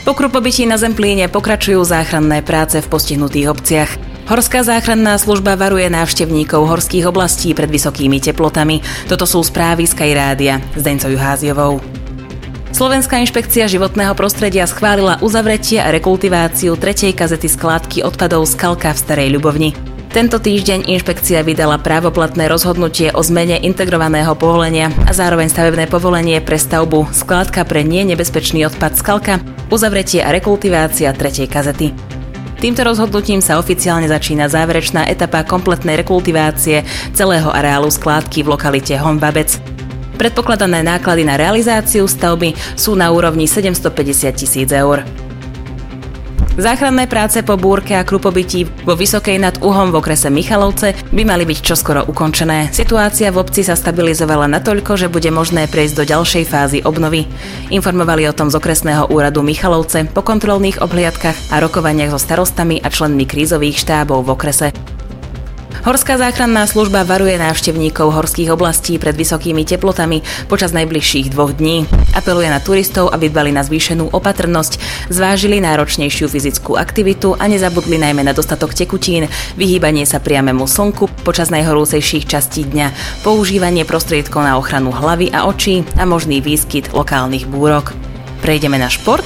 Po Krupobití na Zemplíne pokračujú záchranné práce v postihnutých obciach. Horská záchranná služba varuje návštevníkov horských oblastí pred vysokými teplotami. Toto sú správy Sky Rádia s Deňcou Juháziovou. Slovenská inšpekcia životného prostredia schválila uzavretie a rekultiváciu 3. kazety skládky odpadov Skalka v Starej Ľubovni. Tento týždeň inšpekcia vydala právoplatné rozhodnutie o zmene integrovaného povolenia a zároveň stavebné povolenie pre stavbu skládka pre nebezpečný odpad Skalka, uzavretie a rekultivácia 3. kazety. Týmto rozhodnutím sa oficiálne začína záverečná etapa kompletnej rekultivácie celého areálu skládky v lokalite Honvabec. Predpokladané náklady na realizáciu stavby sú na úrovni 750 000 eur. Záchranné práce po búrke a krupobití vo Vysokej nad Uhom v okrese Michalovce by mali byť čoskoro ukončené. Situácia v obci sa stabilizovala natoľko, že bude možné prejsť do ďalšej fázy obnovy. Informovali o tom z okresného úradu Michalovce po kontrolných obhliadkach a rokovaniach so starostami a členmi krízových štábov v okrese. Horská záchranná služba varuje návštevníkov horských oblastí pred vysokými teplotami počas najbližších 2 dní. Apeluje na turistov, aby dbali na zvýšenú opatrnosť, zvážili náročnejšiu fyzickú aktivitu a nezabudli najmä na dostatok tekutín, vyhýbanie sa priamému slnku počas najhorúcejších častí dňa, používanie prostriedkov na ochranu hlavy a očí a možný výskyt lokálnych búrok. Prejdeme na šport.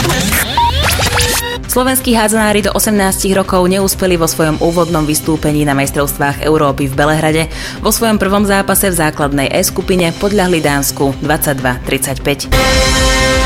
Slovenskí hádzanári do 18 rokov neúspeli vo svojom úvodnom vystúpení na majstrovstvách Európy v Belehrade. Vo svojom prvom zápase v základnej E skupine podľahli Dánsku 22-35.